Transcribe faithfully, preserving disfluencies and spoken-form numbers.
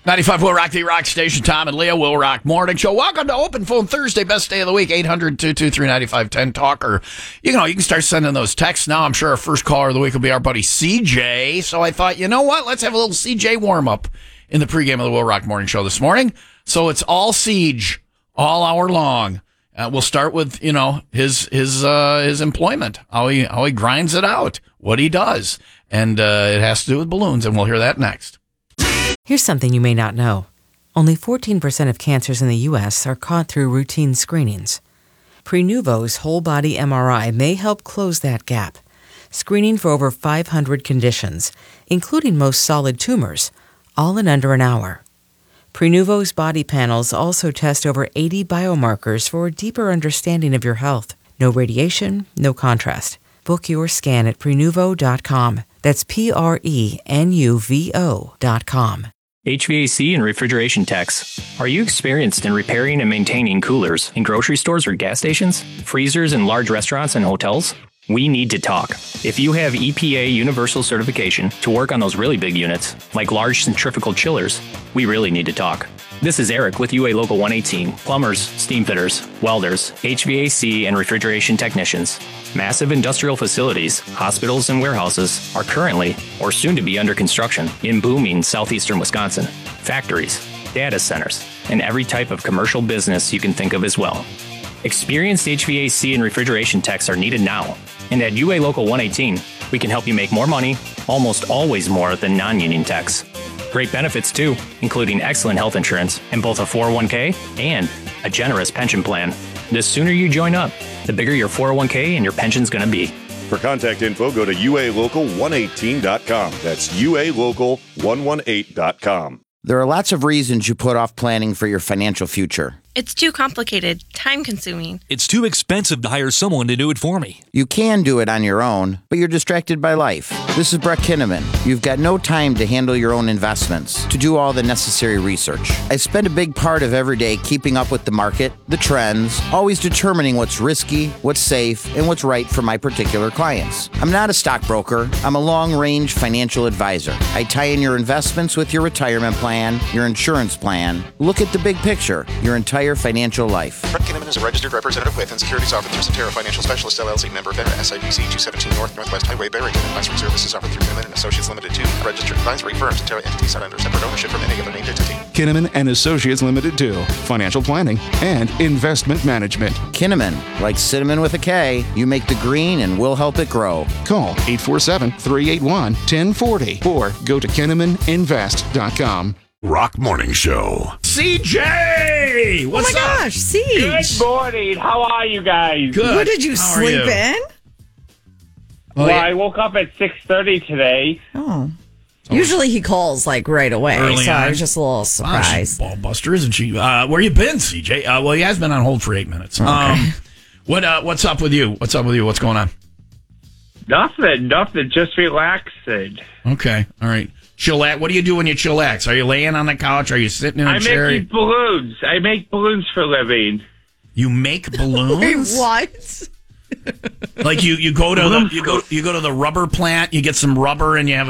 ninety-five Will Rock, the Rock Station. Tom and Leah, Will Rock Morning Show. Welcome to Open Phone Thursday, best day of the week, eight hundred, two two three, nine five one zero, talk. Or, you know, you can start sending those texts now. I'm sure our first caller of the week will be our buddy C J. So I thought, you know what? Let's have a little C J warm-up in the pregame of the Will Rock Morning Show this morning. So it's all siege, all hour long. Uh, we'll start with, you know, his his uh, his employment, how he how he grinds it out, what he does. And uh, it has to do with balloons, and we'll hear that next. Here's something you may not know. Only fourteen percent of cancers in the U S are caught through routine screenings. Prenuvo's whole-body M R I may help close that gap, screening for over five hundred conditions, including most solid tumors, all in under an hour. Prenuvo's body panels also test over eighty biomarkers for a deeper understanding of your health. No radiation, no contrast. Book your scan at Prenuvo dot com. That's P R E N U V O dot com. H V A C and refrigeration techs. Are you experienced in repairing and maintaining coolers in grocery stores or gas stations, freezers in large restaurants and hotels? We need to talk. If you have E P A universal certification to work on those really big units, like large centrifugal chillers, we really need to talk. This is Eric with U A Local one eighteen, plumbers, steam fitters, welders, H V A C and refrigeration technicians. Massive industrial facilities, hospitals, and warehouses are currently or soon to be under construction in booming southeastern Wisconsin. Factories, data centers, and every type of commercial business you can think of as well. Experienced H V A C and refrigeration techs are needed now. And at U A Local one eighteen, we can help you make more money, almost always more than non-union techs. Great benefits too, including excellent health insurance and both a four oh one k and a generous pension plan. The sooner you join up, the bigger your four oh one k and your pension's going to be. For contact info, go to U A local one eighteen dot com. That's U A local one eighteen dot com. There are lots of reasons you put off planning for your financial future. It's too complicated, time-consuming. It's too expensive to hire someone to do it for me. You can do it on your own, but you're distracted by life. This is Brett Kinnaman. You've got no time to handle your own investments, to do all the necessary research. I spend a big part of every day keeping up with the market, the trends, always determining what's risky, what's safe, and what's right for my particular clients. I'm not a stockbroker. I'm a long-range financial advisor. I tie in your investments with your retirement plan, your insurance plan. Look at the big picture, your entire financial life. Brett Kinnaman is a registered representative with and securities offered through Cetera Financial Specialists, L L C, member FINRA, S I P C two seventeen North Northwest Highway, Barrington. Advisory services offered through Kinnaman and Associates Limited to registered advisory firm. Cetera entities are under separate ownership from any other named entity. Kinnaman and Associates Limited to financial planning and investment management. Kinnaman, like cinnamon with a K, you make the green and we'll help it grow. Call eight four seven, three eight one, one zero four zero or go to Kinnaman Invest dot com. Rock Morning Show. C J! What's oh my up? gosh, Siege. Good morning. How are you guys? Good. What, did you How sleep you? in? Well, yeah. I woke up at six thirty today. Oh. Usually he calls like right away, Early so on. I was just a little Wow, surprised. she's a ballbuster, isn't she? Uh, where you been, C J? Uh, well, he has been on hold for eight minutes. Okay. Um, what uh, What's up with you? What's up with you? What's going on? Nothing. Nothing. Just relaxing. Okay. All right. Chillax. What do you do when you chillax? Are you laying on the couch? Are you sitting in a I chair? make these balloons. I make balloons for a living. You make balloons? Wait, what? Like you, you go to the you go you go to the rubber plant, you get some rubber, and you have